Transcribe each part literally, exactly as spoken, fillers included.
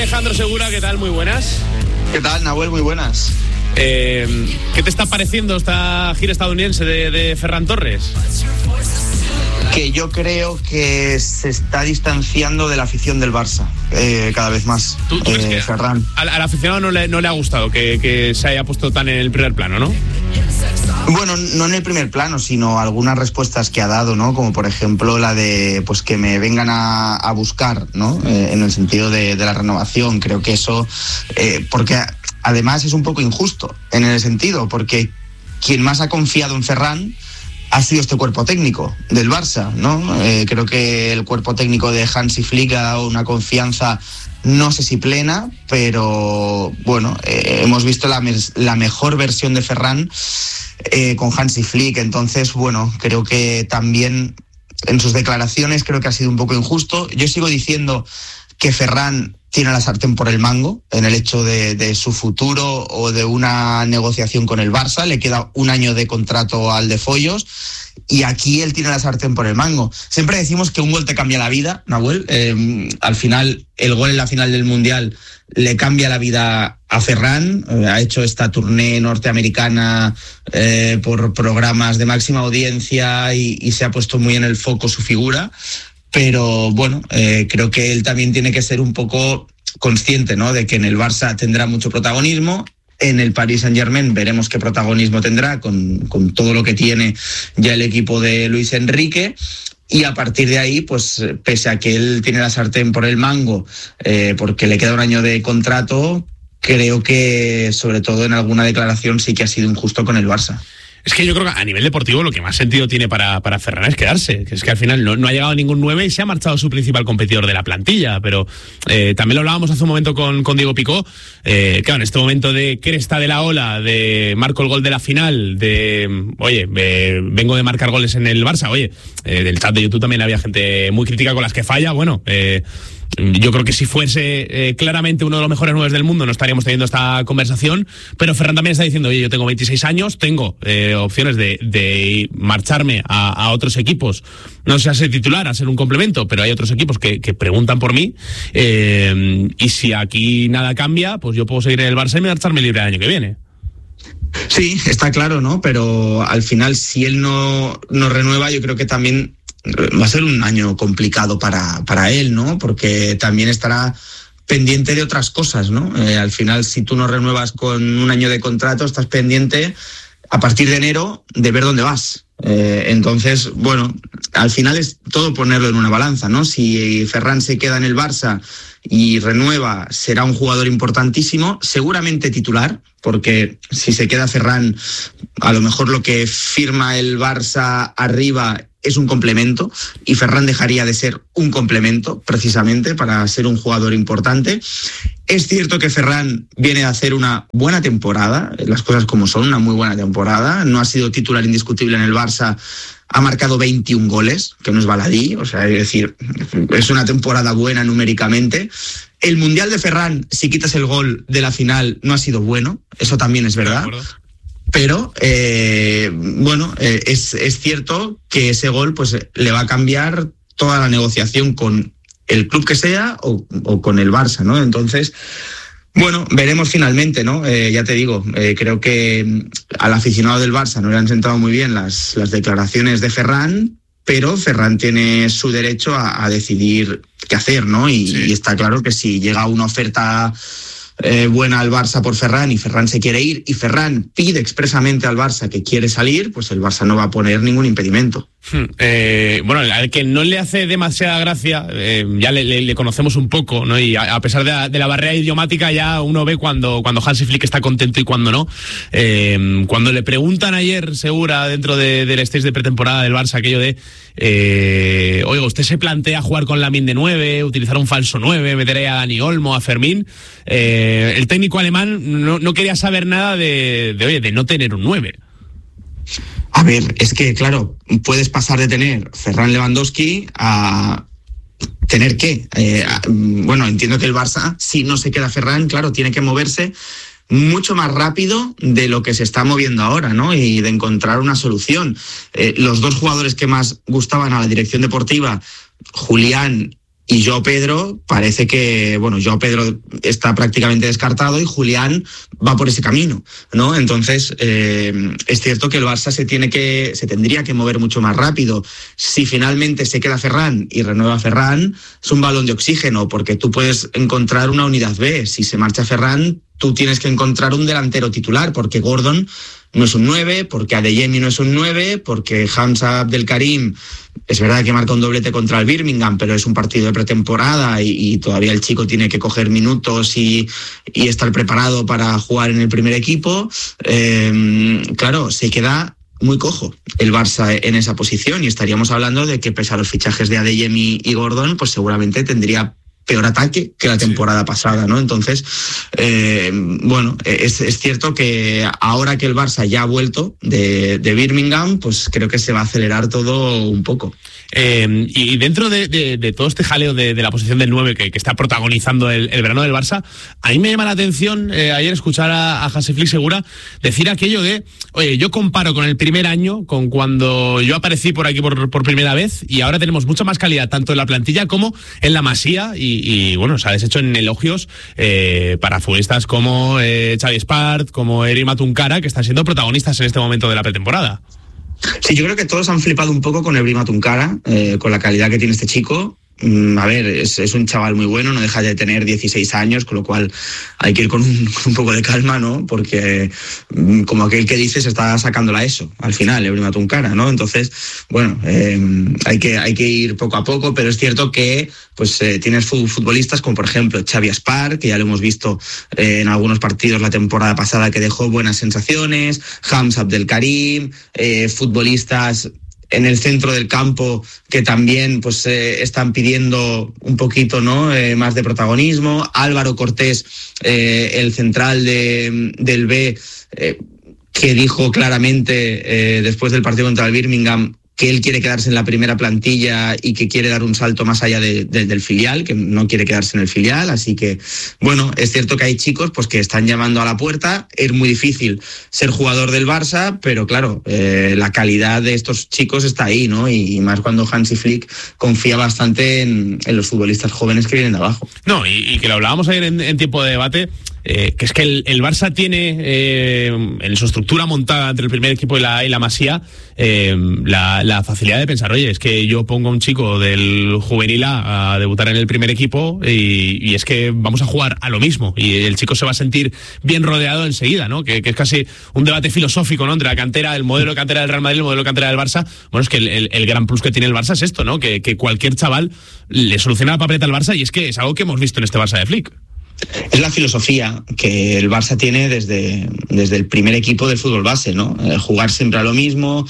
Alejandro Segura, ¿qué tal? Muy buenas. ¿Qué tal, Nahuel? Muy buenas. Eh, ¿Qué te está pareciendo esta gira estadounidense de, de Ferran Torres? Que yo creo que se está distanciando de la afición del Barça eh, cada vez más. ¿Tú, tú eh, que Ferran. Al, al aficionado no le, no le ha gustado que, que se haya puesto tan en el primer plano, ¿no? Bueno, no en el primer plano, sino algunas respuestas que ha dado, ¿no? Como por ejemplo la de pues que me vengan a, a buscar, ¿no? Eh, en el sentido de, de la renovación. Creo que eso, eh, porque además es un poco injusto en el sentido, porque quien más ha confiado en Ferran ha sido este cuerpo técnico del Barça, ¿no? Eh, creo que el cuerpo técnico de Hansi Flick ha dado una confianza, no sé si plena, pero bueno, eh, hemos visto la, la mejor versión de Ferran eh, con Hansi Flick. Entonces, bueno, creo que también en sus declaraciones creo que ha sido un poco injusto. Yo sigo diciendo que Ferran tiene la sartén por el mango en el hecho de, de su futuro o de una negociación con el Barça. Le queda un año de contrato al de Follos y aquí él tiene la sartén por el mango. Siempre decimos que un gol te cambia la vida, Nahuel. Eh, al final, el gol en la final del Mundial le cambia la vida a Ferran. Eh, ha hecho esta tournée norteamericana eh, por programas de máxima audiencia y, y se ha puesto muy en el foco su figura. Pero bueno, eh, creo que él también tiene que ser un poco consciente, ¿no? De que en el Barça tendrá mucho protagonismo, en el Paris Saint-Germain veremos qué protagonismo tendrá con, con todo lo que tiene ya el equipo de Luis Enrique. Y a partir de ahí, pues pese a que él tiene la sartén por el mango, eh, porque le queda un año de contrato, creo que sobre todo en alguna declaración sí que ha sido injusto con el Barça. Es que yo creo que a nivel deportivo lo que más sentido tiene para, para Ferran es quedarse, que es que al final no, no ha llegado ningún nueve y se ha marchado su principal competidor de la plantilla, pero eh, también lo hablábamos hace un momento con, con Diego Picó, eh, claro, en este momento de cresta de la ola, de marco el gol de la final, de, oye, eh, vengo de marcar goles en el Barça, oye, eh, del chat de YouTube también había gente muy crítica con las que falla, bueno, eh, yo creo que si fuese eh, claramente uno de los mejores nueve del mundo no estaríamos teniendo esta conversación, pero Ferran también está diciendo, oye, yo tengo veintiséis años, tengo eh, opciones de, de marcharme a, a otros equipos, no sé a ser titular, a ser un complemento, pero hay otros equipos que, que preguntan por mí, eh, y si aquí nada cambia, pues yo puedo seguir en el Barça y marcharme libre el año que viene. Sí, está claro, ¿no? Pero al final, si él no, no renueva, yo creo que también va a ser un año complicado para, para él, ¿no? Porque también estará pendiente de otras cosas, ¿no? Eh, al final, si tú no renuevas con un año de contrato, estás pendiente a partir de enero de ver dónde vas. Eh, entonces, bueno, al final es todo ponerlo en una balanza, ¿no? Si Ferran se queda en el Barça y renueva, será un jugador importantísimo, seguramente titular, porque si se queda Ferran, a lo mejor lo que firma el Barça arriba es un complemento y Ferran dejaría de ser un complemento precisamente para ser un jugador importante. Es cierto que Ferran viene a hacer una buena temporada, las cosas como son, una muy buena temporada, no ha sido titular indiscutible en el Barça, ha marcado veintiún goles, que no es baladí, o sea, es decir, es una temporada buena numéricamente. El Mundial de Ferran, si quitas el gol de la final, no ha sido bueno, eso también es verdad. Pero, eh, bueno, eh, es, es cierto que ese gol pues le va a cambiar toda la negociación con el club que sea o, o con el Barça, ¿no? Entonces, bueno, veremos finalmente, ¿no? Eh, ya te digo, eh, creo que al aficionado del Barça no le han sentado muy bien las, las declaraciones de Ferran, pero Ferran tiene su derecho a, a decidir qué hacer, ¿no? Y, sí. y está claro que si llega una oferta Eh, buena al Barça por Ferran y Ferran se quiere ir y Ferran pide expresamente al Barça que quiere salir, pues el Barça no va a poner ningún impedimento. Hmm, eh, bueno, al que no le hace demasiada gracia, eh, ya le, le, le conocemos un poco, ¿no? Y a, a pesar de la, de la barrera idiomática ya uno ve cuando, cuando Hansi Flick está contento y cuando no. Eh, cuando le preguntan ayer, Segura, dentro de, del stage de pretemporada del Barça, aquello de eh, oiga, ¿usted se plantea jugar con Lamine de nueve, utilizar un falso nueve, meter a Dani Olmo, a Fermín? Eh, el técnico alemán no, no quería saber nada de, de, oye, de no tener un nueve. A ver, es que, claro, puedes pasar de tener Ferran Lewandowski a tener qué. Eh, a, bueno, entiendo que el Barça, si no se queda Ferran, claro, tiene que moverse mucho más rápido de lo que se está moviendo ahora, ¿no? Y de encontrar una solución. Eh, los dos jugadores que más gustaban a la dirección deportiva, Julián Y Joao Pedro parece que, bueno, Joao Pedro está prácticamente descartado y Julián va por ese camino, ¿no? Entonces, eh, es cierto que el Barça se tiene que, se tendría que mover mucho más rápido. Si finalmente se queda Ferran y renueva Ferran, es un balón de oxígeno, porque tú puedes encontrar una unidad B. Si se marcha Ferran, tú tienes que encontrar un delantero titular, porque Gordon no es un nueve, porque Adeyemi no es un nueve, porque Hamza Abdelkarim es verdad que marca un doblete contra el Birmingham, pero es un partido de pretemporada y, y todavía el chico tiene que coger minutos y, y estar preparado para jugar en el primer equipo. Eh, claro, se queda muy cojo el Barça en esa posición y estaríamos hablando de que pese a los fichajes de Adeyemi y Gordon, pues seguramente tendría peor ataque que la temporada sí. pasada, ¿no? Entonces, eh, bueno, es, es cierto que ahora que el Barça ya ha vuelto de, de Birmingham, pues creo que se va a acelerar todo un poco. Eh, y dentro de, de, de todo este jaleo de, de la posición del nueve que, que está protagonizando el, el verano del Barça, a mí me llama la atención eh, ayer escuchar a, a Hansi Flick Segura decir aquello de, oye, yo comparo con el primer año, con cuando yo aparecí por aquí por, por primera vez, y ahora tenemos mucha más calidad tanto en la plantilla como en la Masía, y, y bueno, se ha deshecho en elogios eh, para futbolistas como eh, Xavi Espart, como Eri Matunkara, que están siendo protagonistas en este momento de la pretemporada. Sí, yo creo que todos han flipado un poco con Ebri Matunkara, eh, con la calidad que tiene este chico. A ver, es, es un chaval muy bueno, no deja de tener dieciséis años, con lo cual hay que ir con un, con un poco de calma, ¿no? Porque como aquel que dice, se está sacando la ESO al final, Ebri Matunkara, ¿no? Entonces, bueno, eh, hay que hay que ir poco a poco, pero es cierto que pues eh, tienes futbolistas como por ejemplo Xavi Espart, que ya lo hemos visto eh, en algunos partidos la temporada pasada, que dejó buenas sensaciones, Hamza Abdelkarim, eh, futbolistas en el centro del campo que también pues eh, están pidiendo un poquito, ¿no? eh, más de protagonismo. Álvaro Cortés, eh, el central de, del B, eh, que dijo claramente eh, después del partido contra el Birmingham que él quiere quedarse en la primera plantilla y que quiere dar un salto más allá de, de, del filial, que no quiere quedarse en el filial. Así que, bueno, es cierto que hay chicos pues que están llamando a la puerta. Es muy difícil ser jugador del Barça, pero claro, eh, la calidad de estos chicos está ahí, ¿no? Y, y más cuando Hansi Flick confía bastante en, en los futbolistas jóvenes que vienen de abajo. No, y, y que lo hablábamos ayer en, en tiempo de debate, eh, que es que el, el Barça tiene eh, en su estructura montada entre el primer equipo y la, y la Masía, eh, la la facilidad de pensar, oye, es que yo pongo a un chico del juvenil A a debutar en el primer equipo y, y es que vamos a jugar a lo mismo y el chico se va a sentir bien rodeado enseguida, ¿no? Que, que es casi un debate filosófico, ¿no? Entre la cantera, el modelo de cantera del Real Madrid y el modelo de cantera del Barça. Bueno, es que el, el, el gran plus que tiene el Barça es esto, ¿no? Que, que cualquier chaval le soluciona la papeleta al Barça y es que es algo que hemos visto en este Barça de Flick. Es la filosofía que el Barça tiene desde, desde el primer equipo del fútbol base, ¿no? Eh, jugar siempre a lo mismo,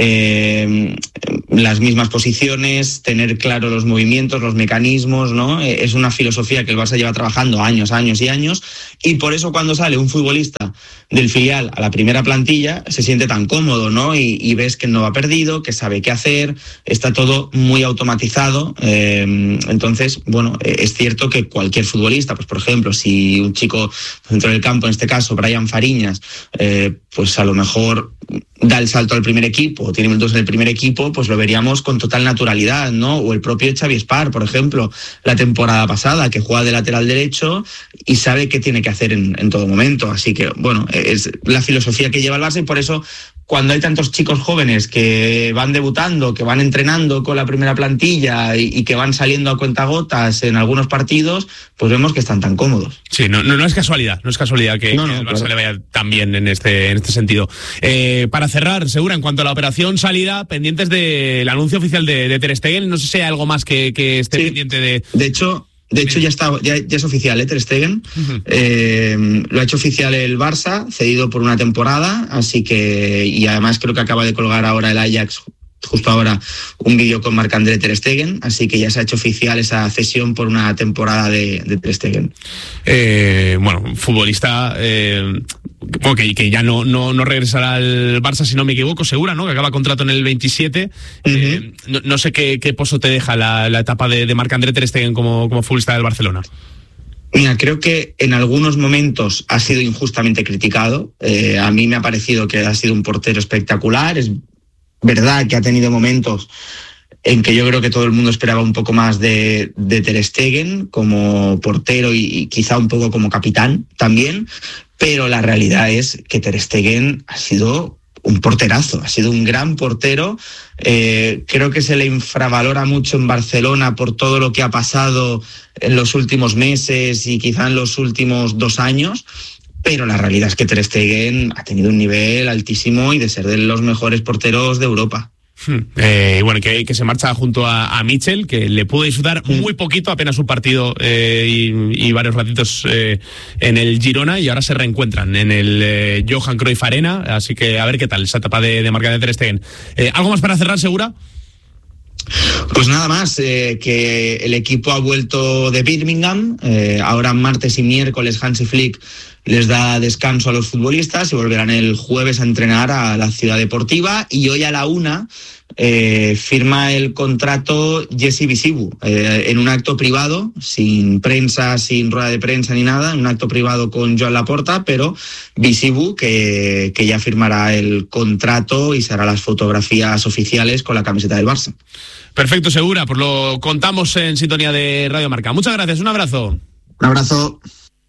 eh, las mismas posiciones, tener claro los movimientos, los mecanismos, ¿no? Eh, es una filosofía que el Barça lleva trabajando años, años y años, y por eso cuando sale un futbolista del filial a la primera plantilla se siente tan cómodo, ¿no? Y, y ves que no va perdido, que sabe qué hacer, está todo muy automatizado. Eh, entonces, bueno, es cierto que cualquier futbolista, pues por ejemplo, ejemplo, si un chico dentro del campo, en este caso Brian Fariñas, eh, pues a lo mejor da el salto al primer equipo o tiene minutos en el primer equipo, pues lo veríamos con total naturalidad, ¿no? O el propio Xavi Espart, por ejemplo, la temporada pasada, que juega de lateral derecho y sabe qué tiene que hacer en, en todo momento. Así que, bueno, es la filosofía que lleva el Barça y por eso cuando hay tantos chicos jóvenes que van debutando, que van entrenando con la primera plantilla y, y que van saliendo a cuentagotas en algunos partidos, pues vemos que están tan cómodos. Sí, no, no, no es casualidad, no es casualidad que, no, no, que el Barça claro. le vaya tan bien en este, en este sentido. Eh, para cerrar, Segura, en cuanto a la operación salida, pendientes del anuncio oficial de, de Ter Stegen, no sé si hay algo más que, que esté sí. pendiente de... De hecho... De hecho, ya está, ya, ya es oficial, ¿eh? Ter Stegen. Uh-huh. Eh, lo ha hecho oficial el Barça, cedido por una temporada, así que, y además creo que acaba de colgar ahora el Ajax, justo ahora, un vídeo con Marc-André Ter Stegen, así que ya se ha hecho oficial esa cesión por una temporada de, de Ter Stegen. Eh, bueno, futbolista eh, que, que ya no, no, no regresará al Barça, si no me equivoco, Segura, ¿no? Que acaba contrato en el veintisiete. Uh-huh. Eh, no, no sé qué, qué pozo te deja la, la etapa de, de Marc-André Ter Stegen como, como futbolista del Barcelona. Mira, creo que en algunos momentos ha sido injustamente criticado. Eh, a mí me ha parecido que ha sido un portero espectacular. Es verdad que ha tenido momentos en que yo creo que todo el mundo esperaba un poco más de, de Ter Stegen como portero y, y quizá un poco como capitán también, pero la realidad es que Ter Stegen ha sido un porterazo, ha sido un gran portero. Eh, creo que se le infravalora mucho en Barcelona por todo lo que ha pasado en los últimos meses y quizá en los últimos dos años, pero la realidad es que Ter Stegen ha tenido un nivel altísimo y de ser de los mejores porteros de Europa. Hmm. Eh, bueno, que, que se marcha junto a, a Mitchell, que le pudo disfrutar hmm. muy poquito, apenas un partido eh, y, y varios ratitos eh, en el Girona, y ahora se reencuentran en el eh, Johan Cruyff Arena, así que a ver qué tal esa etapa de, de marca de Ter Stegen. Eh, ¿Algo más para cerrar, Segura? Pues nada más, eh, que el equipo ha vuelto de Birmingham, eh, ahora martes y miércoles Hansi Flick les da descanso a los futbolistas y volverán el jueves a entrenar a la Ciudad Deportiva, y hoy a la una eh, firma el contrato Jesse Visibu eh, en un acto privado, sin prensa, sin rueda de prensa ni nada, en un acto privado con Joan Laporta, pero Visibu que, que ya firmará el contrato y se hará las fotografías oficiales con la camiseta del Barça. Perfecto, Segura, pues lo contamos en sintonía de Radio Marca. Muchas gracias, un abrazo. Un abrazo.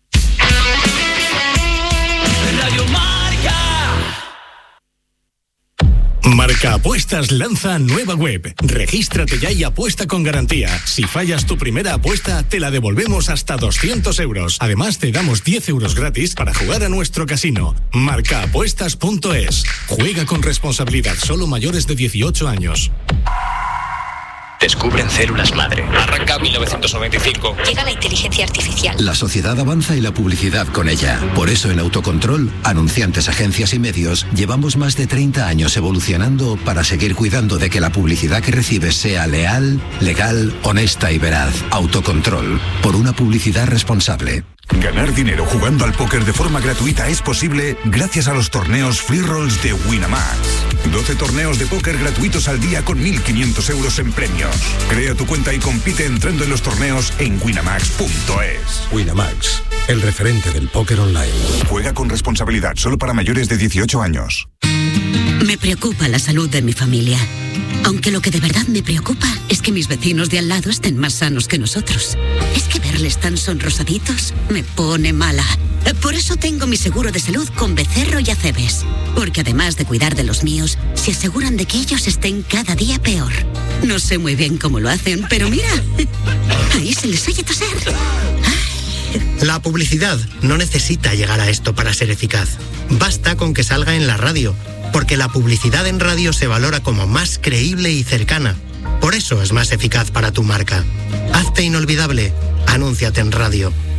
Marca Apuestas lanza nueva web. Regístrate ya y apuesta con garantía. Si fallas tu primera apuesta, te la devolvemos hasta doscientos euros. Además, te damos diez euros gratis para jugar a nuestro casino. marca apuestas punto es. Juega con responsabilidad, solo mayores de dieciocho años. Descubren células madre. Arranca mil novecientos noventa y cinco. Llega la inteligencia artificial. La sociedad avanza y la publicidad con ella. Por eso en Autocontrol, anunciantes, agencias y medios, llevamos más de treinta años evolucionando para seguir cuidando de que la publicidad que recibes sea leal, legal, honesta y veraz. Autocontrol. Por una publicidad responsable. Ganar dinero jugando al póker de forma gratuita es posible gracias a los torneos Free Rolls de Winamax. doce torneos de póker gratuitos al día con mil quinientos euros en premios. Crea tu cuenta y compite entrando en los torneos en winamax punto es. Winamax, el referente del póker online. Juega con responsabilidad, solo para mayores de dieciocho años. Me preocupa la salud de mi familia. Aunque lo que de verdad me preocupa es que mis vecinos de al lado estén más sanos que nosotros. Es que verles tan sonrosaditos me pone mala. Por eso tengo mi seguro de salud con Becerro y Acebes. Porque además de cuidar de los míos, se aseguran de que ellos estén cada día peor. No sé muy bien cómo lo hacen, pero mira, ahí se les oye toser. La publicidad no necesita llegar a esto para ser eficaz. Basta con que salga en la radio, porque la publicidad en radio se valora como más creíble y cercana. Por eso es más eficaz para tu marca. Hazte inolvidable. Anúnciate en radio.